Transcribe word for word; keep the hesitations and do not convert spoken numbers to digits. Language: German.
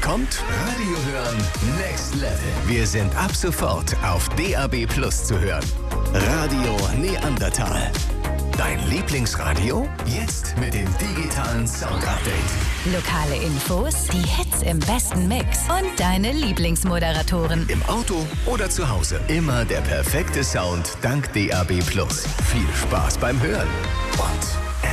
kommt Radio hören Next Level. Wir sind ab sofort auf D A B Plus zu hören. Radio Neandertal. Dein Lieblingsradio? Jetzt mit dem digitalen Sound-Update. Lokale Infos, die Hits im besten Mix und deine Lieblingsmoderatoren. Im Auto oder zu Hause. Immer der perfekte Sound dank D A B Plus. Viel Spaß beim Hören und